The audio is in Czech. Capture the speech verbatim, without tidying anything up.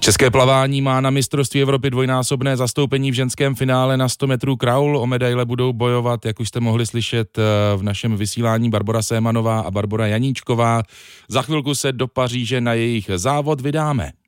České plavání má na mistrovství Evropy dvojnásobné zastoupení v ženském finále na sto metrů kraul. O medaile budou bojovat, jak už jste mohli slyšet v našem vysílání, Barbora Sémanová a Barbora Janíčková. Za chvilku se do Paříže na jejich závod vydáme.